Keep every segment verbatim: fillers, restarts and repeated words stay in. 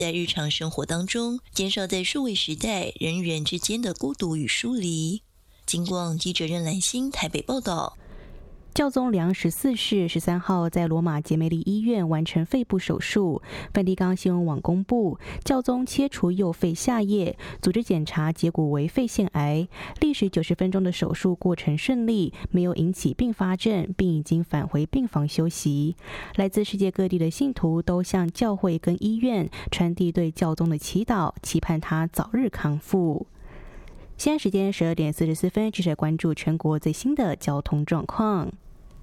在日常生活当中，减少在数位时代人与人之间的孤独与疏离。金广记者任兰心台北报道。 教宗良十四世十三号在罗马杰梅利医院完成肺部手术。梵蒂冈新闻网公布，教宗切除右肺下叶，组织检查结果为肺腺癌。历时九十分钟的手术过程顺利，没有引起并发症，并已经返回病房休息。来自世界各地的信徒都向教会跟医院传递对教宗的祈祷，期盼他早日康复。现在时间十二点四十四分，记者关注全国最新的交通状况。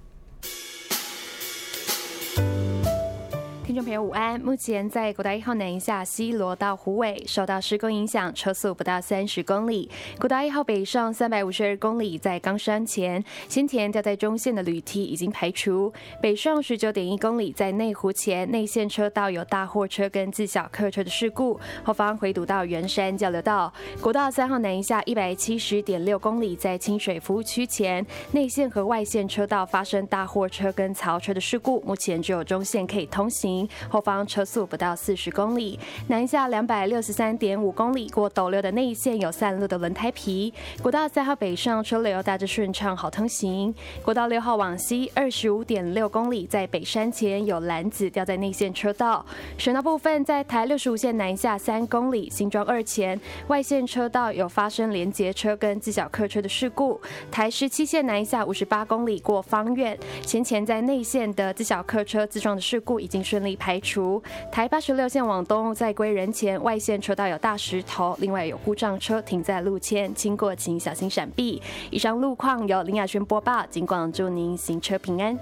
听众朋友午安，目前在国道一号南一下西螺到虎尾，受到施工影响，车速不到三十公里。国道一号北上三百五十二公里，在冈山前，先前掉在中线的旅梯已经排除。北上十九点一公里，在内湖前内线车道有大货车跟自小客车的事故，后方回堵到圆山交流道。国道三号南一下一百七十点六公里，在清水服务区前，内线和外线车道发生大货车跟槽车的事故，目前只有中线可以通行。后方车速不到四十公里，南下两百六十三点五公里，过斗六的内线有散落的轮胎皮。国道三号北上车流大致顺畅，好通行。国道六号往西二十五点六公里，在北山前有篮子掉在内线车道。省道部分在台六十五线南下三公里，新庄二前外线车道有发生连结车跟自小客车的事故。台十七线南下五十八公里过芳苑，先前在内线的自小客车自撞的事故已经顺利排除。台八十六线往东，在归仁前外线车道有大石头，另外有故障车停在路前，经过请小心闪避。以上路况由林雅轩播报，尽管祝您行车平安。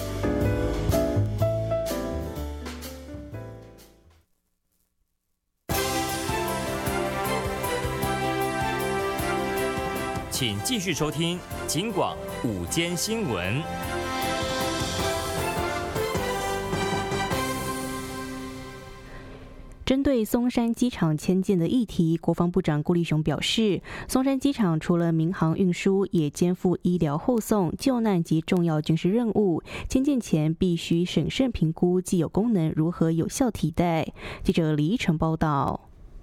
请继续收听金广午间新闻。 针对松山机场迁建的议题，国防部长顾立雄表示，松山机场除了民航运输，也肩负医疗后送、救难及重要军事任务。迁建前必须审慎评估既有功能如何有效替代。记者李依晨报道。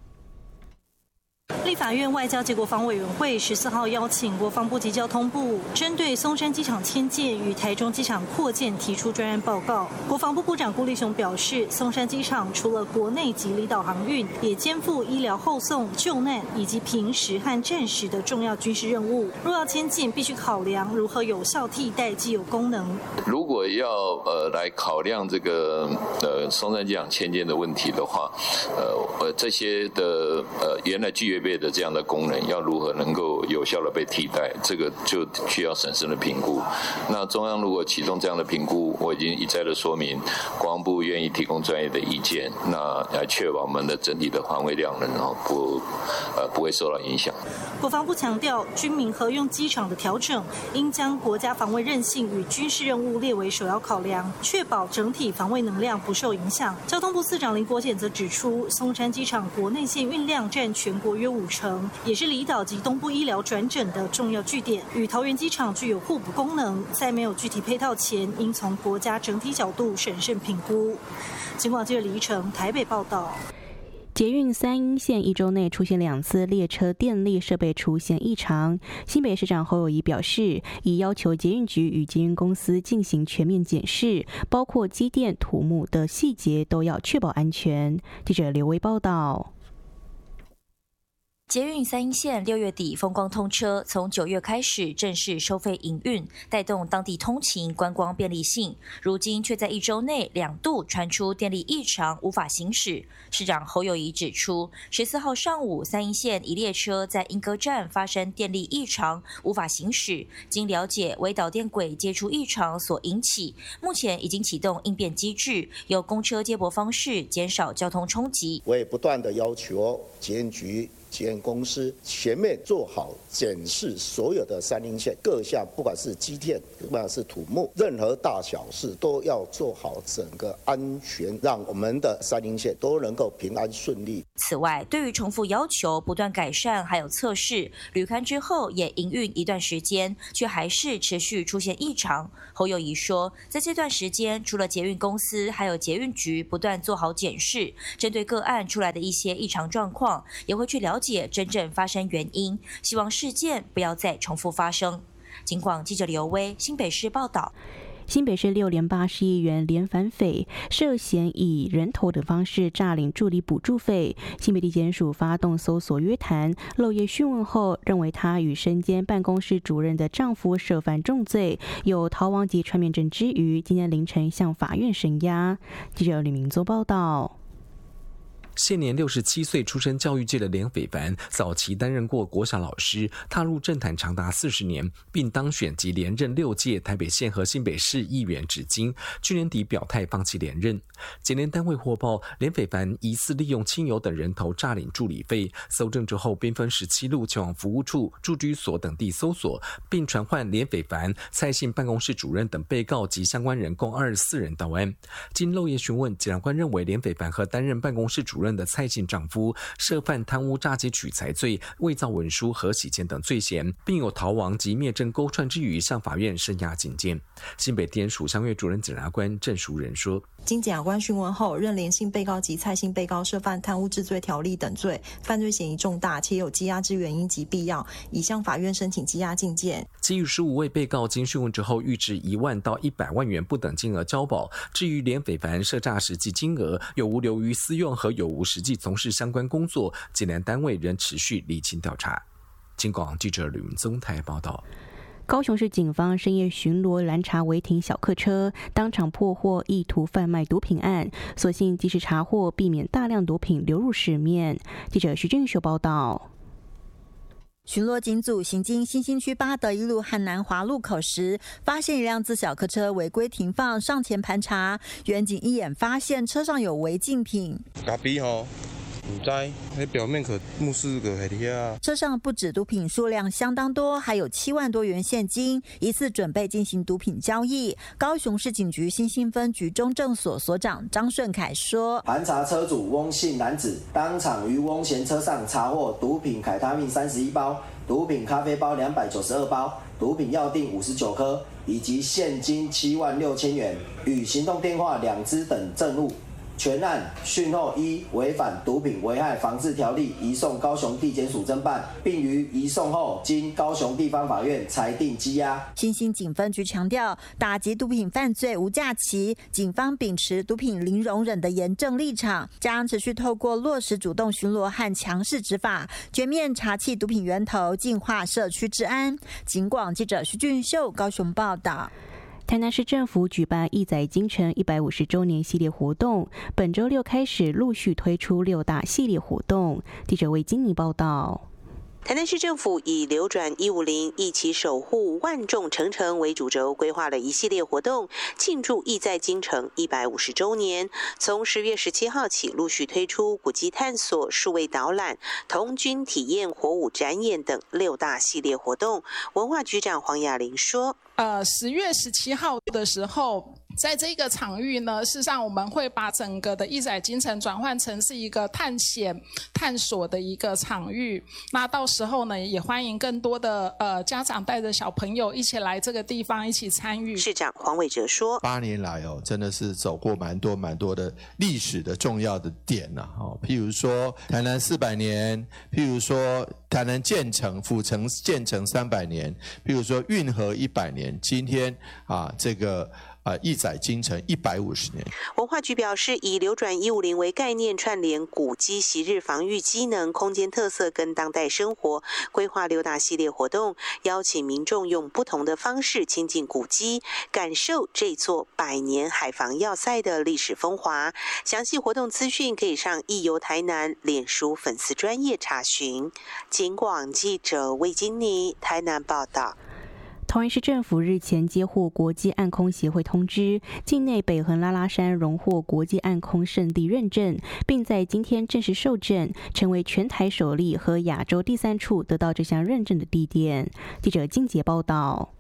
立法院外交及国防委员会十四号邀请国防部及交通部，针对松山机场迁建与台中机场扩建提出专案报告。国防部部长顾立雄表示，松山机场除了国内及离岛航运，也肩负医疗后送、救难以及平时和战时的重要军事任务。若要迁建，必须考量如何有效替代既有功能。 如果要呃来考量这个呃松山机场迁建的问题的话，呃呃这些的呃原来具备的这样的功能要如何能够有效的被替代，这个就需要审慎的评估。那中央如果启动这样的评估，我已经一再的说明，国防部愿意提供专业的意见，那来确保我们的整体的防卫量能不呃不会受到影响。 国防部强调，军民合用机场的调整，应将国家防卫韧性与军事任务列为首要考量，确保整体防卫能量不受影响。交通部次长林国显则指出，松山机场国内线运量占全国约五成，也是离岛及东部医疗转诊的重要据点，与桃园机场具有互补功能。在没有具体配套前，应从国家整体角度审慎评估。金广记者李依晨台北报道。 捷运三鶯线一周内出现两次列车电力设备出现异常，新北市长侯友宜表示，已要求捷运局与捷运公司进行全面检视，包括机电、土木的细节都要确保安全。记者刘威报道。 捷运三鶯线六月底风光通车，从九月开始正式收费营运，带动当地通勤观光便利性。如今却在一周内两度传出电力异常，无法行驶。市长侯友宜指出，十四号上午三鶯线一列车在莺歌站发生电力异常，无法行驶。经了解，为导电轨接触异常所引起，目前已经启动应变机制，由公车接驳方式减少交通冲击。 我也不断的要求捷运局检验公司前面做好检视所有的三零线各项，不管是基建，不管是土木，任何大小事都要做好整个安全，让我们的三零线都能够平安顺利。 此外，对于重复要求、不断改善还有测试，履勘之后也营运一段时间，却还是持续出现异常。侯友宜说，在这段时间，除了捷运公司还有捷运局不断做好检视，针对个案出来的一些异常状况，也会去了解真正发生原因，希望事件不要再重复发生。警广记者刘威新北市报道。 新北市六连八十亿元连反匪，涉嫌以人头的方式诈领助理补助费。新北地检署发动搜索约谈，漏夜讯问后，认为他与身兼办公室主任的丈夫涉犯重罪，有逃亡及串面证之余，今天凌晨向法院声押。记者李明宗报道。 现年六十七岁，出身教育界的连斐凡，早期担任过国小老师，踏入政坛长达四十年，并当选及连任六届台北县和新北市议员，至今去年底表态放弃连任。检联单位获报，连斐凡疑似利用亲友等人头诈领助理费，搜证之后，兵分十七路前往服务处、驻居所等地搜索，并传唤连斐凡、蔡姓办公室主任等被告及相关人共二十四人到案。经漏夜询问，检察官认为连斐凡和担任办公室主任的蔡姓丈夫涉犯贪污、诈欺取财罪、伪造文书和洗钱等罪嫌，并有逃亡及灭证勾串之余，向法院声押警戒。新北地检署相约主任检察官郑淑仁说， 经检察官讯问后，认连姓被告及蔡姓被告涉犯贪污治罪条例等罪，犯罪嫌疑重大，且有羁押之原因及必要，已向法院申请羁押禁见。 基于十五位被告经讯问之后，预至一万到一百万元不等金额交保。至于连斐凡涉诈实际金额有无流于私用和有无实际从事相关工作，检联单位仍持续厘清调查。警广记者吕明宗台报道。 高雄市警方深夜巡逻拦查违停小客车，当场破获意图贩卖毒品案，所幸及时查获，避免大量毒品流入市面。记者徐俊秀报道。 巡逻警组行经新兴区八德一路和南华路口时，发现一辆自小客车违规停放，上前盘查，员警一眼发现车上有违禁品。 咖啡吼。唔知，那表面可目视个系贴啊。 车上不止毒品数量相当多，还有七万多元现金，疑似准备进行毒品交易。高雄市警局新兴分局中正所所长张顺凯说：“ 盘查车主翁姓男子，当场于翁嫌车上查获毒品凯他命三十一包、毒品咖啡包两百九十二包、毒品药锭五十九颗，以及现金七万六千元与行动电话两支等证物。”全案讯后依违反毒品危害防治条例移送高雄地检署侦办，并于移送后经高雄地方法院裁定羁押。 新兴警分局强调，打击毒品犯罪无假期，警方秉持毒品零容忍的严正立场，将持续透过落实主动巡逻和强势执法，全面查缉毒品源头，净化社区治安。警广记者徐俊秀高雄报道。 台南市政府举办义载京城一百五十周年系列活动，本周六开始陆续推出六大系列活动。记者魏金妮报道。 台南市政府以流转一五零一起守护万众城城为主轴，规划了一系列活动，庆祝义载京城一百五十周年。从十月十七号起，陆续推出古迹探索、数位导览、童军体验、火舞展演等六大系列活动。文化局长黄雅玲说：“ 呃，十月十七号的时候。”在这个场域呢，事实上我们会把整个的义载京城转换成是一个探险、探索的一个场域。那到时候呢，也欢迎更多的呃家长带着小朋友一起来这个地方一起参与。 市长黄伟哲说：“ 八年来哦，真的是走过蛮多蛮多的历史的重要的点呐、啊，哦，譬如说台南四百年，譬如说台南建成、府城建成三百年，譬如说运河一百年，今天啊这个。”啊，义载京城一百五十年。 文化局表示，以流转一五零为概念，串联古迹昔日防御机能、空间特色跟当代生活，规划六大系列活动，邀请民众用不同的方式亲近古迹，感受这座百年海防要塞的历史风华。详细活动资讯可以上义游台南脸书粉丝专页查询。警广记者魏金妮台南报道。 桃园市政府日前接获国际暗空协会通知，境内北横拉拉山荣获国际暗空圣地认证，并在今天正式受证，成为全台首例和亚洲第三处得到这项认证的地点。记者金杰报道。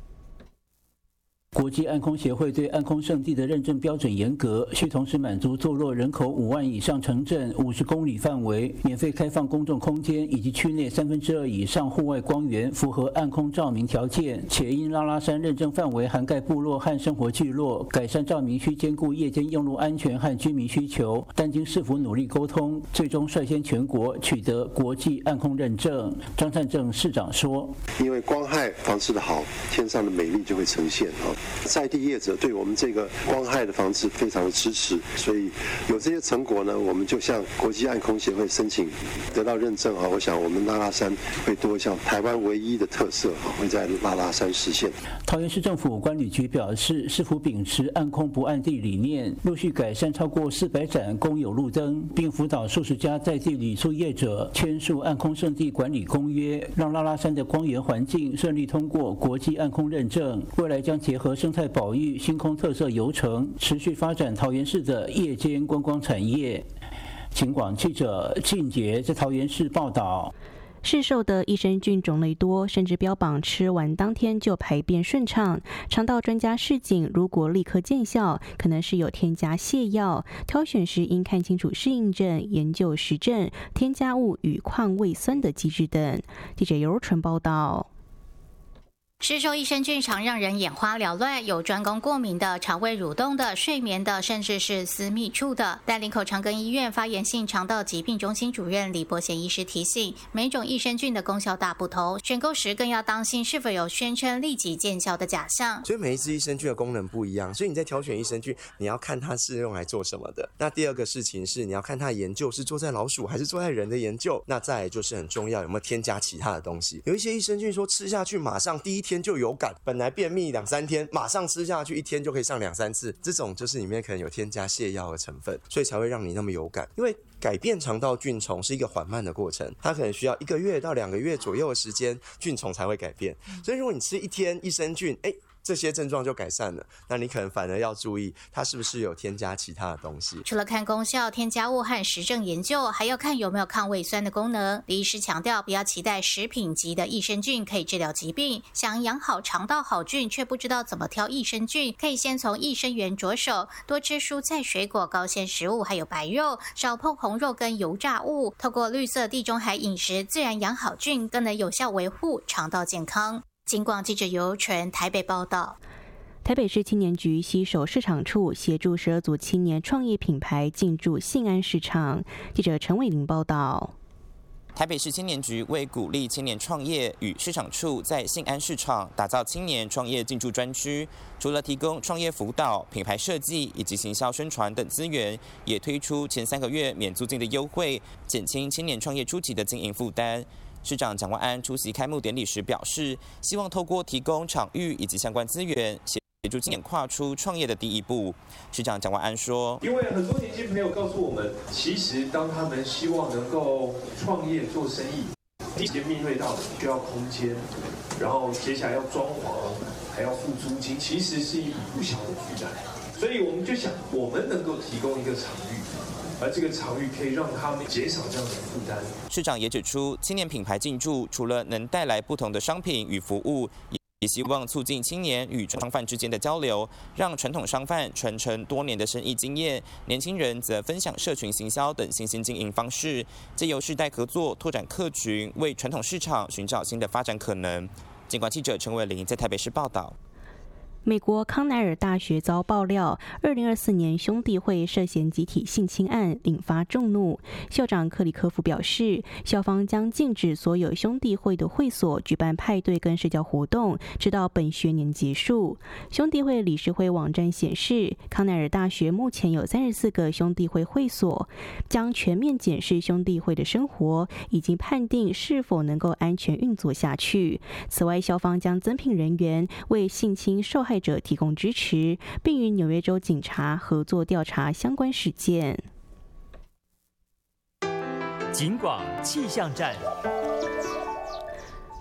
国际暗空协会对暗空圣地的认证标准严格，需同时满足坐落人口五万以上城镇五十公里范围、免费开放公众空间以及区内三分之二以上户外光源符合暗空照明条件，且因拉拉山认证范围涵盖部落和生活聚落，改善照明需兼顾夜间用路安全和居民需求，但经市府努力沟通，最终率先全国取得国际暗空认证。张善政市长说：“ 因为光害防治的好，天上的美丽就会呈现啊。”在地业者对我们这个光害的防治非常的支持，所以有这些成果呢，我们就向国际暗空协会申请得到认证啊。我想我们拉拉山会多一项台湾唯一的特色啊，会在拉拉山实现。 桃园市政府观旅局表示，市府秉持暗空不暗地理念，陆续改善超过四百盏公有路灯，并辅导数十家在地旅宿业者签署暗空圣地管理公约，让拉拉山的光源环境顺利通过国际暗空认证。未来将结合生态保育、星空特色游程，持续发展桃园市的夜间观光产业。警广记者靳杰在桃园市报道。 市售的益生菌种类多，甚至标榜吃完当天就排便顺畅。肠道专家示警，如果立刻见效，可能是有添加泻药。挑选时应看清楚适应症、研究实证、添加物与矿胃酸的机制等。记者尤纯报道。 市售益生菌常让人眼花缭乱，有专攻过敏的、肠胃蠕动的、睡眠的，甚至是私密处的。但林口长庚医院发炎性肠道疾病中心主任李伯贤医师提醒，每种益生菌的功效大不同，选购时更要当心是否有宣称立即见效的假象。 所以每一支益生菌的功能不一样，所以你在挑选益生菌，你要看它是用来做什么的。那第二个事情是，你要看它的研究是做在老鼠还是做在人的研究。那再来就是很重要，有没有添加其他的东西？有一些益生菌说吃下去马上第一天就有感，本来便秘两三天，马上吃下去一天就可以上两三次，这种就是里面可能有添加泻药的成分，所以才会让你那么有感。因为改变肠道菌丛是一个缓慢的过程，它可能需要一个月到两个月左右的时间，菌丛才会改变。所以如果你吃一天益生菌，哎，这些症状就改善了，那你可能反而要注意它是不是有添加其他的东西。 除了看功效、添加物和实证研究，还要看有没有抗胃酸的功能。李医师强调，不要期待食品级的益生菌可以治疗疾病，想养好肠道好菌却不知道怎么挑益生菌，可以先从益生元着手，多吃蔬菜水果、高纤食物还有白肉，少碰红肉跟油炸物，透过绿色地中海饮食自然养好菌，更能有效维护肠道健康。警广记者尤纯台北报道。 台北市青年局携手市场处，协助十二组青年创业品牌进驻信安市场。记者陈伟玲报道。 台北市青年局为鼓励青年创业，与市场处在信安市场打造青年创业进驻专区。除了提供创业辅导、品牌设计以及行销宣传等资源，也推出前三个月免租金的优惠，减轻青年创业初期的经营负担。市长蒋万安出席开幕典礼时表示，希望透过提供场域以及相关资源，协助青年跨出创业的第一步。市长蒋万安说：“ 因为很多年轻朋友告诉我们，其实当他们希望能够创业做生意，第一时间面对到的需要空间，然后接下来要装潢，还要付租金，其实是一笔不小的负担。所以我们就想，我们能够提供一个场域。”而这个场域可以让他们减少这样的负担。 市长也指出，青年品牌进驻除了能带来不同的商品与服务，也希望促进青年与商贩之间的交流，让传统商贩传承多年的生意经验，年轻人则分享社群行销等新兴经营方式，借由世代合作拓展客群，为传统市场寻找新的发展可能。警广记者陈伟玲在台北市报道。 美国康奈尔大学遭爆料，二零二四年兄弟会涉嫌集体性侵案，引发众怒。校长克里科夫表示，校方将禁止所有兄弟会的会所举办派对跟社交活动，直到本学年结束。兄弟会理事会网站显示，康奈尔大学目前有三十四个兄弟会会所，将全面检视兄弟会的生活，已经判定是否能够安全运作下去。此外，校方将增聘人员为性侵受害者提供支持，并与纽约州警察合作调查相关事件。 警广气象站。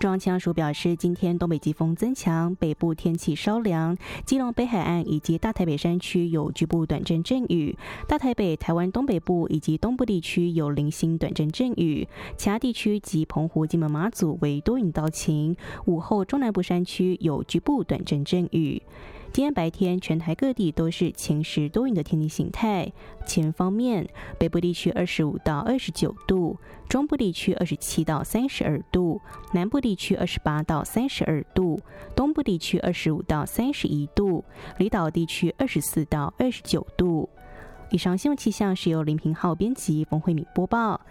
中央气象署表示，今天东北季风增强，北部天气稍凉，基隆北海岸以及大台北山区有局部短阵阵雨，大台北、台湾东北部以及东部地区有零星短阵阵雨，其他地区及澎湖、金门、马祖为多云到晴，午后中南部山区有局部短阵阵雨。今天白天，全台各地都是晴时多云的天气形态。气温方面，北部地区二十五到二十九度，中部地区二十七到三十二度，南部地区二十八到三十二度，东部地区二十五到三十一度，离岛地区二十四到二十九度。以上新闻气象是由林平浩编辑，冯慧敏播报。